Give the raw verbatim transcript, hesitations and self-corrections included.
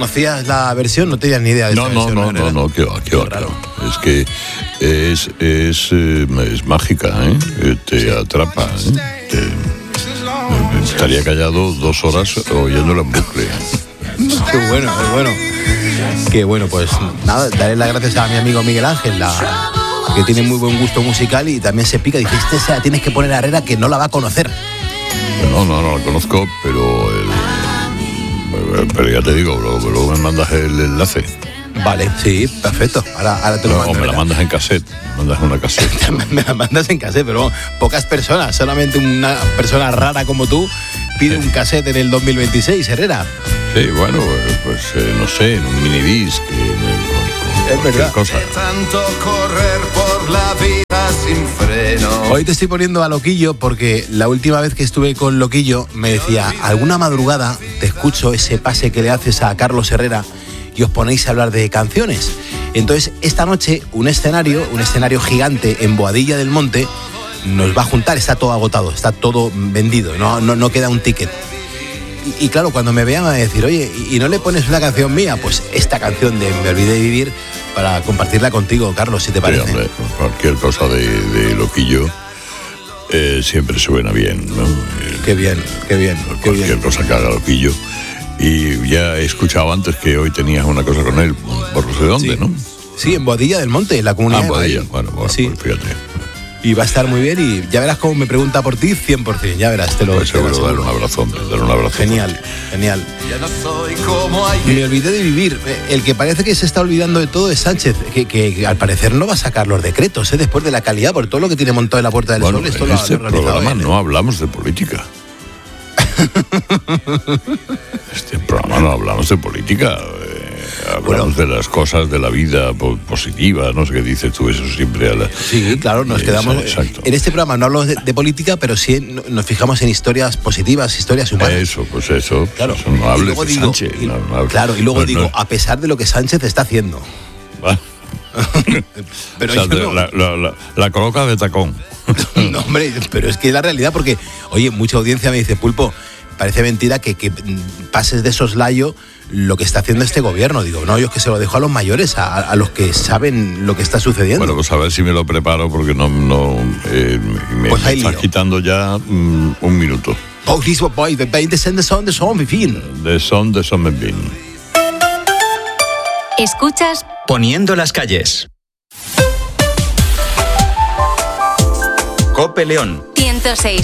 ¿Conocías la versión? No tenías ni idea de no, esta no, versión. No, no, no, no, que va, que va, claro. Es que es, es, eh, es mágica, ¿eh? Te sí. atrapa, ¿eh? Te, eh, estaría callado dos horas oyéndola en bucle. Qué bueno, qué bueno. Qué bueno, pues nada, daré las gracias a mi amigo Miguel Ángel, la, que tiene muy buen gusto musical y también se pica. Dice, este se la tienes que poner a Herrera, que no la va a conocer. No, no, no la conozco, pero el, pero ya te digo, luego, luego me mandas el enlace. Vale, sí, perfecto. Ahora, ahora te lo no, mando. O me la mandas en cassette. Me mandas una cassette. Me la mandas en cassette, pero pocas personas, solamente una persona rara como tú pide un cassette en el dos mil veintiséis, Herrera. Sí, bueno, pues eh, no sé, en un minidisc, en, en, es verdad. Cosa. Tanto correr por la vida sin freno. Hoy te estoy poniendo a Loquillo porque la última vez que estuve con Loquillo me decía, alguna madrugada te escucho ese pase que le haces a Carlos Herrera y os ponéis a hablar de canciones. Entonces, esta noche, un escenario, un escenario gigante en Boadilla del Monte, nos va a juntar, está todo agotado, está todo vendido, no, no, no queda un ticket. Y, y claro, cuando me vean, me van a decir, oye, ¿y no le pones una canción mía? Pues esta canción de Me olvidé de vivir, para compartirla contigo, Carlos, si te parece. Sí, hombre, cualquier cosa de, de Loquillo eh, siempre suena bien, ¿no? Qué bien, qué bien. Qué cualquier bien. cosa que haga Loquillo. Y ya he escuchado antes que hoy tenías una cosa con él, por no sé dónde, sí. ¿no? Sí, en Boadilla del Monte, en la comunidad. Ah, Boadilla, bueno, bueno, sí. Pues fíjate. Y va a estar muy bien y ya verás cómo me pregunta por ti, cien por ciento, ya verás, te lo Pues seguro, te dar un abrazo, dar un abrazo. Genial, genial. Ya no soy como ayer. Me olvidé de vivir. El que parece que se está olvidando de todo es Sánchez, que, que, que al parecer no va a sacar los decretos, ¿eh? Después de la calidad, por todo lo que tiene montado en la Puerta del bueno, Sol. Esto en lo, este lo ha realizado programa él, ¿eh? no hablamos de política. Este programa no hablamos de política. Eh, hablamos bueno. de las cosas de la vida po- positiva, no sé qué dices tú, eso siempre a la... Sí, claro, nos eh, quedamos... Exacto. En este programa no hablamos de, de política, pero sí nos fijamos en historias positivas, historias humanas. Eso, pues eso. Claro. Eso no hables de digo, Sánchez. Y, no, no hables. Claro, y luego no, digo, no. a pesar de lo que Sánchez está haciendo. Pero o sea, yo no... la, la, la, la coloca de tacón. No, hombre, pero es que es la realidad, porque, oye, mucha audiencia me dice, Pulpo, parece mentira que, que pases de soslayo lo que está haciendo este gobierno. Digo, no, yo es que se lo dejo a los mayores, a, a los que saben lo que está sucediendo. Bueno, pues a ver si me lo preparo, porque no, no eh, me, pues me estás quitando ya mm, un minuto. Oh, this boy, the band is in the son de son, mi fin. De son de son, fin. Escuchas Poniendo las calles. Cope León ciento seis.